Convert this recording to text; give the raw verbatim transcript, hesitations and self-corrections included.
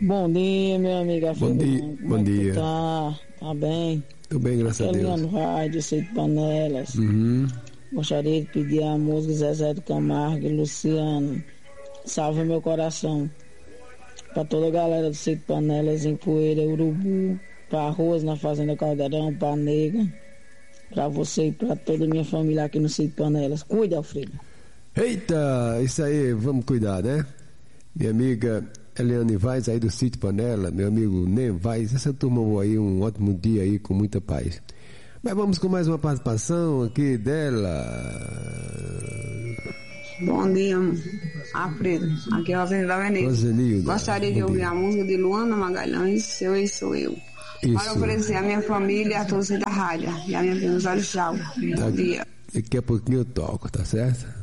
Bom dia, meu amigo Alfredo. Bom dia, Como bom é que dia. tu Tá, tá bem? Tô bem, graças a Deus. Eliano Vaz, eu sei de Panelas. Uhum. Gostaria de pedir a música Zezé do Camargo e Luciano. Salve meu coração. Pra toda a galera do Sítio Panelas, em Poeira, Urubu, pra Arroz, na Fazenda Caldeirão, pra Nega, pra você e pra toda a minha família aqui no Sítio Panelas. Cuida, Alfredo. Eita, isso aí, vamos cuidar, né? Minha amiga Eliane Vaz aí do Sítio Panela, meu amigo Nem Vaz, essa turma boa aí, um ótimo dia aí com muita paz. Mas vamos com mais uma participação aqui dela. Bom dia, Alfredo. Aqui é a Avenida Veneza. Rosenilda, Gostaria de bom ouvir dia. a música de Luana Magalhães, Seu e Sou Eu. Isso. Para oferecer a minha família e a todos da rádio. E a minha prima Zé Chau. Bom dia. Daqui a pouquinho eu toco, tá certo?